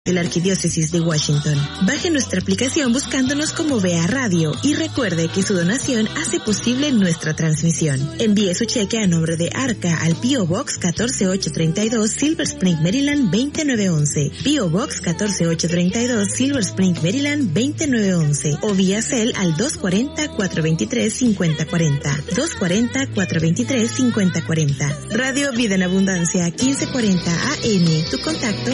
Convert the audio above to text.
de la Arquidiócesis de Washington. Baje nuestra aplicación buscándonos como Vea Radio y recuerde que su donación hace posible nuestra transmisión. Envíe su cheque a nombre de Arca al P.O. Box 14832 Silver Spring, Maryland 29911. P.O. Box 14832 Silver Spring, Maryland 29911 o vía Cel al 240-423-5040. 240-423-5040. Radio Vida en Abundancia 1540 AM. Tu contacto